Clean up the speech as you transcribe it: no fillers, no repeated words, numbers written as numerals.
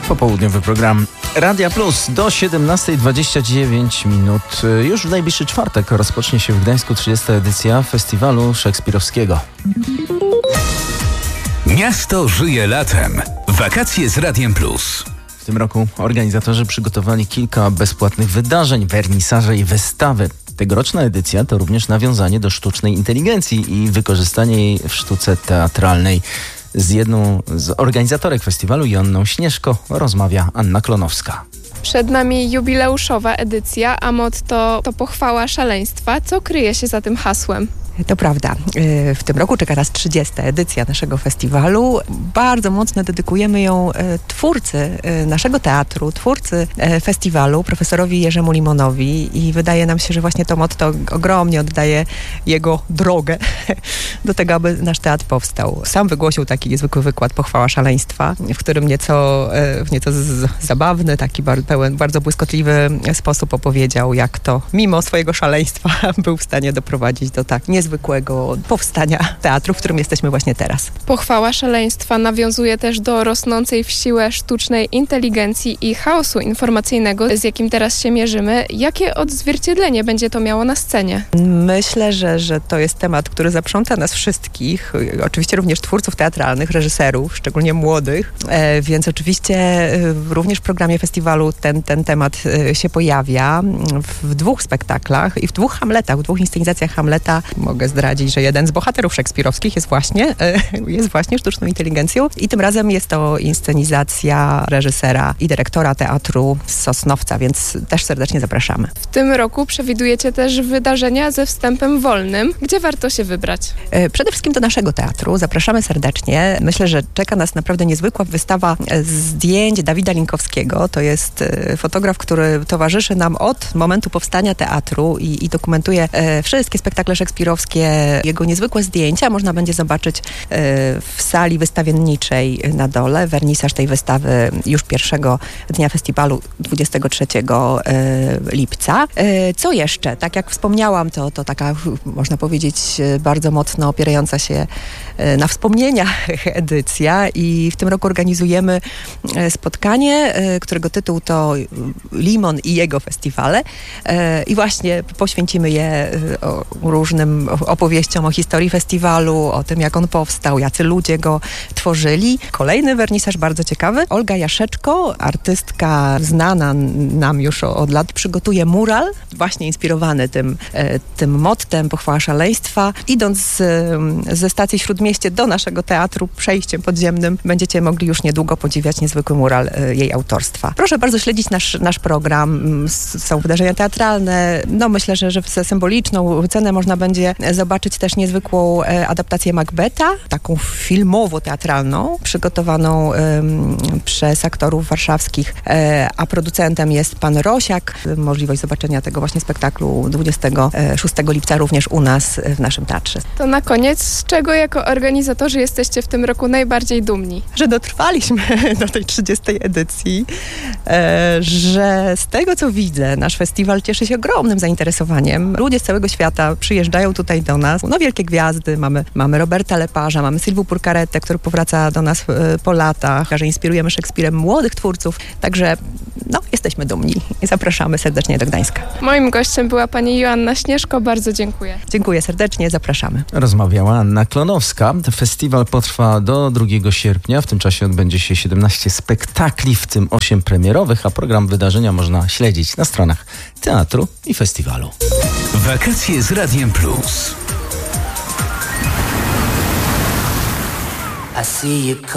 Popołudniowy program Radia Plus do 17:29. Już w najbliższy czwartek rozpocznie się w Gdańsku 30. edycja Festiwalu Szekspirowskiego. Miasto żyje latem. Wakacje z Radiem Plus. W tym roku organizatorzy przygotowali kilka bezpłatnych wydarzeń, wernisaże i wystawy. Tegoroczna edycja to również nawiązanie do sztucznej inteligencji i wykorzystanie jej w sztuce teatralnej. Z jedną z organizatorek festiwalu, Joanną Śnieżko, rozmawia Anna Klonowska. Przed nami jubileuszowa edycja, a motto to pochwała szaleństwa. Co kryje się za tym hasłem? To prawda. W tym roku czeka nas 30. edycja naszego festiwalu. Bardzo mocno dedykujemy ją twórcy naszego teatru, twórcy festiwalu, profesorowi Jerzemu Limonowi, i wydaje nam się, że właśnie to motto ogromnie oddaje jego drogę do tego, aby nasz teatr powstał. Sam wygłosił taki niezwykły wykład Pochwała szaleństwa, w którym w nieco zabawny, taki bardzo błyskotliwy sposób opowiedział, jak to mimo swojego szaleństwa był w stanie doprowadzić do tak niezwykłego powstania teatru, w którym jesteśmy właśnie teraz. Pochwała szaleństwa nawiązuje też do rosnącej w siłę sztucznej inteligencji i chaosu informacyjnego, z jakim teraz się mierzymy. Jakie odzwierciedlenie będzie to miało na scenie? Myślę, że to jest temat, który zaprząta nas wszystkich, oczywiście również twórców teatralnych, reżyserów, szczególnie młodych, więc oczywiście również w programie festiwalu ten temat się pojawia w dwóch spektaklach i w dwóch Hamletach, w dwóch inscenizacjach Hamleta. Mogę zdradzić, że jeden z bohaterów szekspirowskich jest właśnie sztuczną inteligencją, i tym razem jest to inscenizacja reżysera i dyrektora teatru z Sosnowca, więc też serdecznie zapraszamy. W tym roku przewidujecie też wydarzenia ze wstępem wolnym. Gdzie warto się wybrać? Przede wszystkim do naszego teatru. Zapraszamy serdecznie. Myślę, że czeka nas naprawdę niezwykła wystawa zdjęć Dawida Linkowskiego. To jest fotograf, który towarzyszy nam od momentu powstania teatru i dokumentuje wszystkie spektakle szekspirowskie. Jego niezwykłe zdjęcia można będzie zobaczyć w sali wystawienniczej na dole. Wernisaż tej wystawy już pierwszego dnia festiwalu, 23 lipca. Co jeszcze? Tak jak wspomniałam, to taka, można powiedzieć, bardzo mocno opierająca się na wspomnieniach edycja, i w tym roku organizujemy spotkanie, którego tytuł to Limon i jego festiwale, i właśnie poświęcimy je różnym opowieściom o historii festiwalu, o tym, jak on powstał, jacy ludzie go tworzyli. Kolejny wernisaż bardzo ciekawy. Olga Jaszeczko, artystka znana nam już od lat, przygotuje mural właśnie inspirowany tym mottem Pochwała szaleństwa. Idąc ze stacji Śródmieście do naszego teatru przejściem podziemnym, będziecie mogli już niedługo podziwiać niezwykły mural jej autorstwa. Proszę bardzo śledzić nasz program. Są wydarzenia teatralne. Myślę, że za symboliczną cenę można będzie zobaczyć też niezwykłą adaptację Macbeta, taką filmowo-teatralną, przygotowaną przez aktorów warszawskich, a producentem jest pan Rosiak. Możliwość zobaczenia tego właśnie spektaklu 26 lipca również u nas w naszym teatrze. To na koniec, z czego jako organizatorzy jesteście w tym roku najbardziej dumni? Że dotrwaliśmy do tej 30. edycji, że z tego, co widzę, nasz festiwal cieszy się ogromnym zainteresowaniem. Ludzie z całego świata przyjeżdżają tutaj do nas. Wielkie gwiazdy. Mamy Roberta Leparza, mamy Sylwę Purkaretę, który powraca do nas po latach, że inspirujemy Szekspirem młodych twórców. Także jesteśmy dumni i zapraszamy serdecznie do Gdańska. Moim gościem była pani Joanna Śnieżko. Bardzo dziękuję. Dziękuję serdecznie, zapraszamy. Rozmawiała Anna Klonowska. Festiwal potrwa do 2 sierpnia. W tym czasie odbędzie się 17 spektakli, w tym 8 premierowych, a program wydarzenia można śledzić na stronach teatru i festiwalu. Wakacje z Radiem Plus. I see you